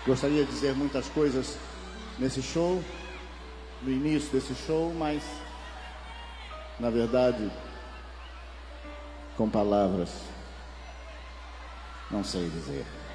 Gostaria de dizer muitas coisas nesse show, no início desse show, mas, na verdade, com palavras, não sei dizer.